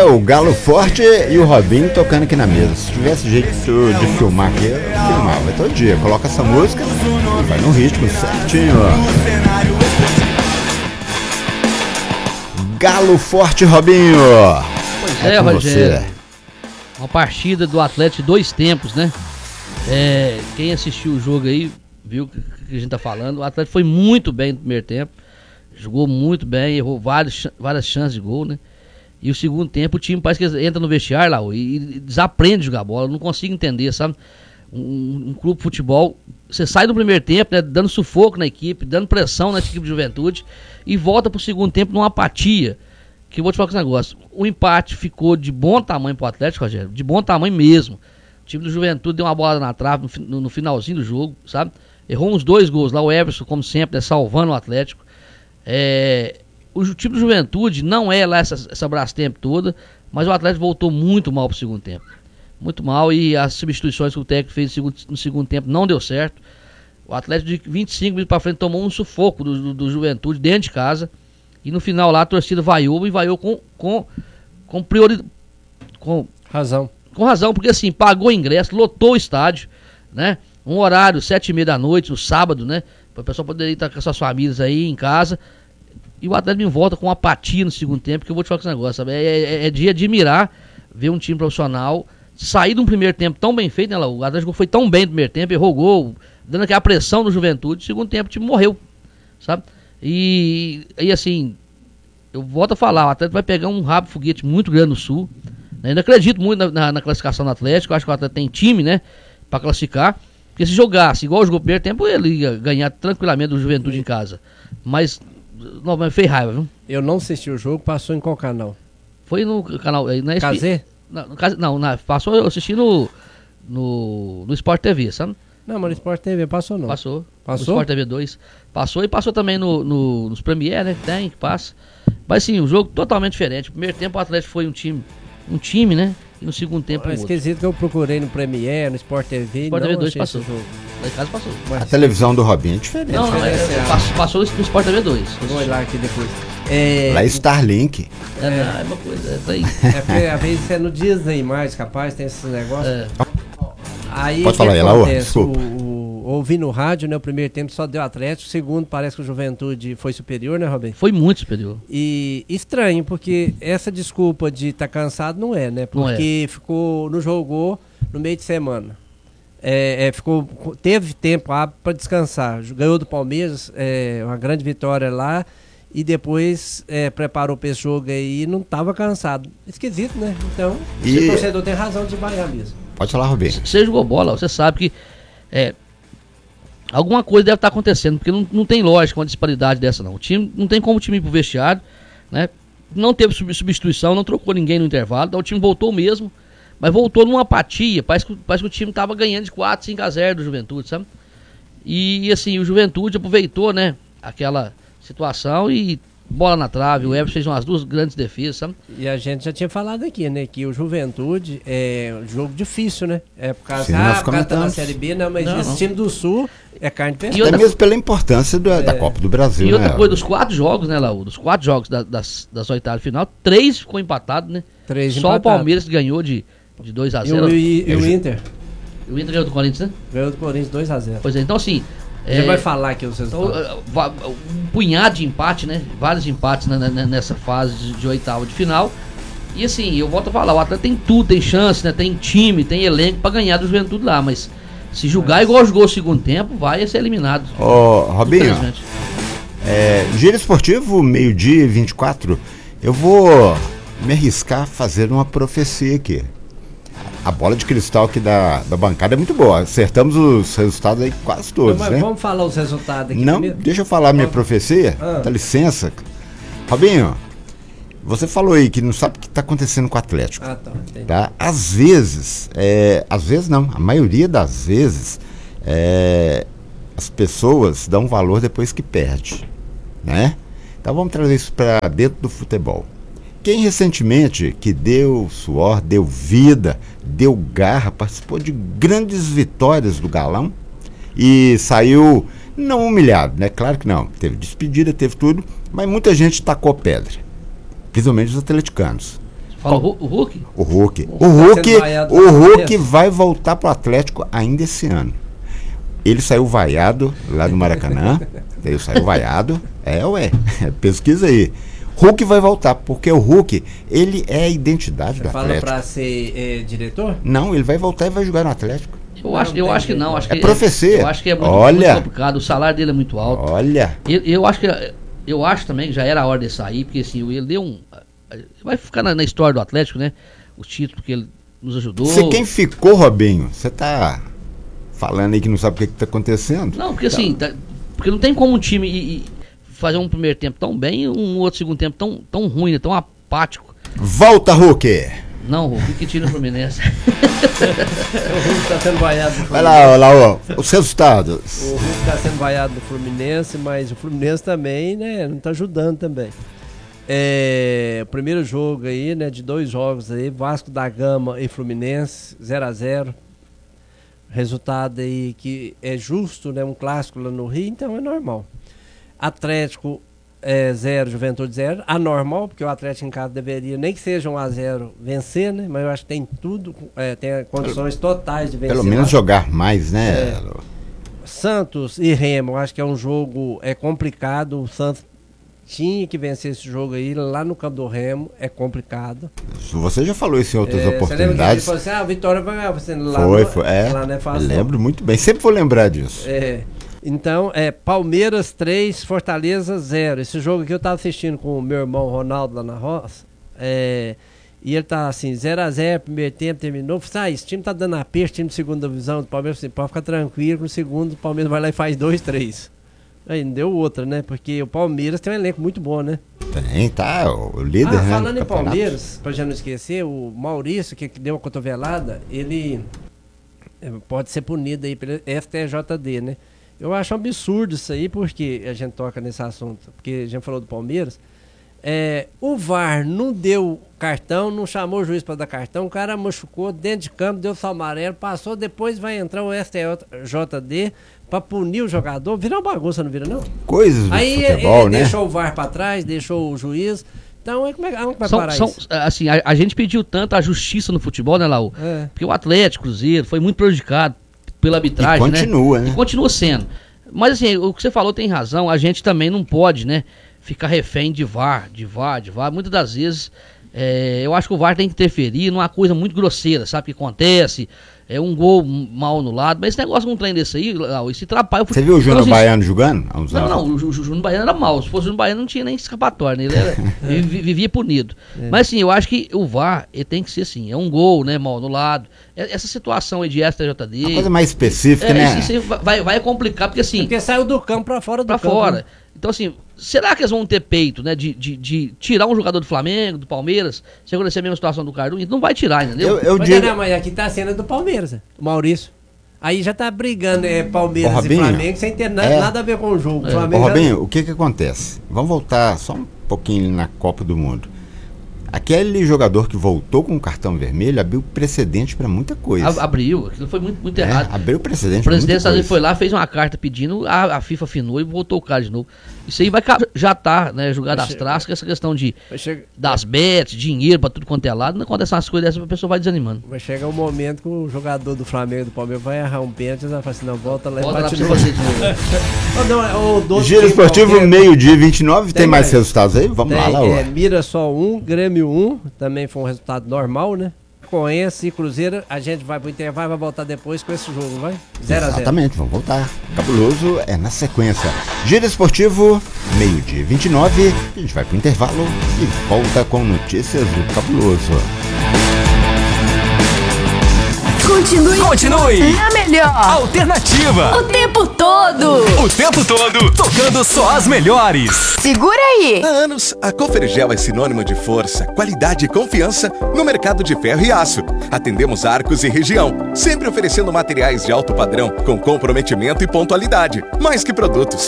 o Galo Forte e o Robinho tocando aqui na mesa. Se tivesse jeito de filmar aqui, eu filmava todo dia. Coloca essa música e vai no ritmo certinho, ó. Galo Forte, Robinho. Pois é, Rogério. Uma partida do Atlético de 2 tempos, né? Quem assistiu o jogo aí viu o que a gente tá falando. O Atlético foi muito bem no primeiro tempo. Jogou muito bem, errou várias chances de gol, né? E o segundo tempo o time parece que entra no vestiário lá e desaprende a jogar bola. Eu não consigo entender, sabe? Um clube de futebol, você sai do primeiro tempo, né, dando sufoco na equipe, dando pressão na equipe de Juventude e volta pro segundo tempo numa apatia. Que eu vou te falar com esse negócio. O empate ficou de bom tamanho pro Atlético, Rogério, de bom tamanho mesmo. O time do Juventude deu uma bola na trave no finalzinho do jogo, sabe? Errou uns 2 gols lá, o Everson, como sempre, né, salvando o Atlético. O time do Juventude não é lá essa Brastemp toda, mas o Atlético voltou muito mal pro segundo tempo. Muito mal, e as substituições que o técnico fez no segundo tempo não deu certo. O Atlético de 25 minutos pra frente tomou um sufoco do Juventude dentro de casa. E no final lá a torcida vaiou com prioridade. Com razão, porque assim, pagou ingresso, lotou o estádio, né? Um horário, 7h30 da noite, no sábado, né? Para o pessoal poder estar com as suas famílias aí em casa. E o Atlético me volta com uma apatia no segundo tempo, que eu vou te falar com esse negócio, sabe? É de admirar ver um time profissional sair de um primeiro tempo tão bem feito, né, Laú? O Atlético foi tão bem no primeiro tempo, errou gol, dando aquela pressão no Juventude. No segundo tempo o time morreu, sabe? E assim, eu volto a falar, o Atlético vai pegar um rabo de foguete muito grande no Sul. Eu ainda acredito muito na classificação do Atlético. Eu acho que o Atlético tem time, né, pra classificar. Porque se jogasse igual jogou o primeiro tempo, ele ia ganhar tranquilamente do Juventude em casa. Mas fez raiva, viu? Eu não assisti o jogo, passou em qual canal? Foi no canal... Na Cazê? Passou, eu assisti no Sport TV, sabe? Não, mas no Sport TV passou não. Passou? No Sport TV 2. Passou e passou também nos Premier, né? Que passa. Mas sim, um jogo totalmente diferente. No primeiro tempo o Atlético foi um time, né? E no segundo tempo é esquisito que eu procurei no Premier, no Sport TV. Sport TV 2 passou. Lá em casa passou. Mas a televisão do Robinho é diferente. Não, passou no Sport TV 2. Vou olhar aqui depois. Lá é Starlink. É uma coisa, tá aí. Porque às vezes é no Disney mais, capaz, tem esses negócios. Aí, pode falar aí, Laú, desculpa. Ouvi no rádio, né? O primeiro tempo só deu Atlético, o segundo parece que o Juventude foi superior, né, Robin? Foi muito superior. E estranho, porque essa desculpa de estar cansado não é, né? Porque não jogou no meio de semana. Teve tempo para descansar. Ganhou do Palmeiras, uma grande vitória lá. E depois preparou para esse jogo aí e não estava cansado. Esquisito, né? Então, o torcedor tem razão de vaiar mesmo. Pode falar, Robinho. Você jogou bola, você sabe que alguma coisa deve estar acontecendo, porque não tem lógica uma disparidade dessa, não. O time não tem como o time ir pro vestiário, né? Não teve substituição, não trocou ninguém no intervalo, então o time voltou mesmo, mas voltou numa apatia. Parece que o time estava ganhando de 4-5-0 do Juventude, sabe? E assim, o Juventude aproveitou, né, aquela situação e bola na trave. O Everson fez umas 2 grandes defesas, sabe? E a gente já tinha falado aqui, né, que o Juventude é um jogo difícil, né? Por causa tá na Série B, não, mas esse time do Sul é carne pesada. Até mesmo pela importância da Copa do Brasil, e outra coisa, dos 4 jogos, né, Laú? Dos 4 jogos das oitavas de final, 3 ficou empatado, né? 3 Só empatado. O Palmeiras ganhou de 2-0. E o Inter? O Inter ganhou do Corinthians, né? Ganhou do Corinthians 2-0. Pois é, então assim... A gente vai falar aqui os resultados. Um punhado de empate, né? Vários empates nessa fase de oitava de final. E assim, eu volto a falar, o Atlético tem tudo, tem chance, né? Tem time, tem elenco pra ganhar do Juventude lá, mas se jogar igual jogou o segundo tempo, vai ser eliminado. Robinho, Giro Esportivo, 12h24, eu vou me arriscar a fazer uma profecia aqui. A bola de cristal aqui da bancada é muito boa. Acertamos os resultados aí quase todos, mas né? Vamos falar os resultados aqui. Não, primeiro. Deixa eu falar minha profecia. Dá licença. Robinho, você falou aí que não sabe o que está acontecendo com o Atlético. Entendi. Tá? Às vezes não, a maioria das vezes, as pessoas dão valor depois que perde, né? Então vamos trazer isso para dentro do futebol. Quem recentemente que deu suor, deu vida, deu garra, participou de grandes vitórias do Galão e saiu não humilhado, né? Claro que não, teve despedida, teve tudo, mas muita gente tacou pedra, principalmente os atleticanos. Falou o Hulk? O Hulk vai voltar pro Atlético ainda esse ano. Ele saiu vaiado lá no Maracanã. Ele saiu vaiado. Pesquisa aí. Hulk vai voltar, porque o Hulk, ele é a identidade do Atlético. Fala pra ser diretor? Não, ele vai voltar e vai jogar no Atlético. Eu acho que não. Acho que profecia. Eu acho que é muito complicado. O salário dele é muito alto. Olha. Eu acho também que já era a hora de sair, porque assim, ele deu vai ficar na história do Atlético, né? Os títulos que ele nos ajudou. Quem ficou, Robinho? Você tá falando aí que não sabe o que tá acontecendo? Não, porque assim, porque não tem como um time fazer um primeiro tempo tão bem e um outro segundo tempo tão ruim, né? Tão apático. Volta, Hulk! Não, Hulk que tira o Fluminense. O Hulk tá sendo vaiado no Fluminense. Vai lá, os resultados. O Hulk tá sendo vaiado no Fluminense, mas o Fluminense também, né, não tá ajudando também. O primeiro jogo aí, né, de 2 jogos aí, Vasco da Gama e Fluminense, 0-0. Resultado aí que é justo, né, um clássico lá no Rio, então é normal. Atlético 0, Juventude 0, anormal, porque o Atlético em casa deveria, nem que seja 1-0, vencer, né? Mas eu acho que tem tudo, tem condições totais de vencer. Pelo menos jogar mais, né? Santos e Remo, eu acho que é um jogo complicado. O Santos tinha que vencer esse jogo aí, lá no campo do Remo, é complicado. Você já falou isso em outras oportunidades. Você lembra que ele falou assim, a Vitória vai ganhar, você lá lá não é fácil. Lembro muito bem, sempre vou lembrar disso. Então, Palmeiras 3, Fortaleza 0. Esse jogo aqui eu tava assistindo com o meu irmão Ronaldo lá na roça. E ele tá assim, 0-0, primeiro tempo, terminou. Falei, esse time tá dando a peixe, time de segunda divisão do Palmeiras. Assim, pode ficar tranquilo, no segundo o Palmeiras vai lá e faz 2-3. Aí não deu outra, né? Porque o Palmeiras tem um elenco muito bom, né? Tem, tá, o líder, né? Falando em Palmeiras, pra já não esquecer, o Maurício, que deu uma cotovelada, ele pode ser punido aí pelo STJD, né? Eu acho um absurdo isso aí, porque a gente toca nesse assunto, porque a gente falou do Palmeiras. O VAR não deu cartão, não chamou o juiz para dar cartão, o cara machucou dentro de campo, deu só amarelo, passou, depois vai entrar o STJD para punir o jogador. Vira uma bagunça, não vira não? Coisas do aí futebol, ele né? Deixou o VAR para trás, deixou o juiz. Então, como é que vai parar isso? Assim, a gente pediu tanto a justiça no futebol, né, Laú? Porque o Atlético, Cruzeiro, foi muito prejudicado pela arbitragem, continua, né? E continua sendo. Mas assim, o que você falou tem razão, a gente também não pode, né, ficar refém de VAR. Muitas das vezes, eu acho que o VAR tem que interferir numa coisa muito grosseira, sabe, que acontece, um gol mal anulado, mas esse negócio com um trem desse aí, esse atrapalha o futebol. Você viu o Júnior Baiano jogando? Não, o Júnior Baiano era mau, se fosse o Júnior Baiano não tinha nem escapatória, né? Ele vivia punido. Mas assim, eu acho que o VAR tem que ser assim, um gol, né, mal anulado, essa situação aí de STJD... Uma coisa mais específica, né? Isso vai complicar, porque assim... Porque saiu do campo pra fora do campo. Fora. Né? Então assim, será que eles vão ter peito, né, de tirar um jogador do Flamengo, do Palmeiras, se acontecer a mesma situação do Carducos? Não vai tirar, entendeu? Mas aqui tá a cena do Palmeiras, o Maurício. Aí já tá brigando Palmeiras Robinho, e Flamengo sem ter nada a ver com o jogo. Robinho, o que acontece? Vamos voltar só um pouquinho na Copa do Mundo. Aquele jogador que voltou com o cartão vermelho abriu precedente para muita coisa. Aquilo foi muito errado. Abriu precedente. O presidente foi lá, fez uma carta pedindo, a FIFA afinou e voltou o cara de novo. Isso aí já tá, né, jogado às traças, essa questão das bets, dinheiro pra tudo quanto é lado. Não acontece umas coisas dessas, a pessoa vai desanimando. Vai chegar um momento que o jogador do Flamengo e do Palmeiras vai errar um pênalti e vai falar assim, não, volta lá e bate de novo. Giro Esportivo, meio-dia 29, tem mais resultados aí? Vamos lá, Mirassol 1, Grêmio 1, também foi um resultado normal, né? Conhece Cruzeiro, a gente vai pro intervalo, vai voltar depois com esse jogo, vai? 0-0. Exatamente, vamos voltar. Cabuloso é na sequência. Giro Esportivo, meio-dia 29, a gente vai pro intervalo e volta com notícias do Cabuloso. Continue na melhor alternativa. O tempo todo. Tocando só as melhores. Segura aí. Há anos, a Cofergel é sinônimo de força, qualidade e confiança no mercado de ferro e aço. Atendemos Arcos e região, sempre oferecendo materiais de alto padrão, com comprometimento e pontualidade. Mais que produtos,